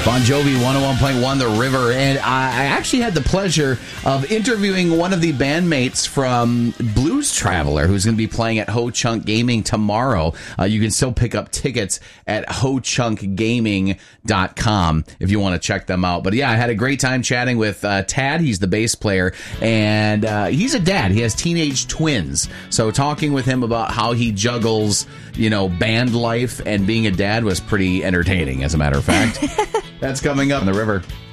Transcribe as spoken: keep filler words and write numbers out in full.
Bon Jovi one oh one point one The River, and I actually had the pleasure of interviewing one of the bandmates from Blues Traveler, who's going to be playing at Ho Chunk Gaming tomorrow. Uh, you can still pick up tickets at ho chunk gaming dot com if you want to check them out. But yeah, I had a great time chatting with uh, Tad. He's the bass player, and uh, he's a dad. He has teenage twins. So talking with him about how he juggles, you know, band life and being a dad was pretty entertaining, as a matter of fact. That's coming up in The River.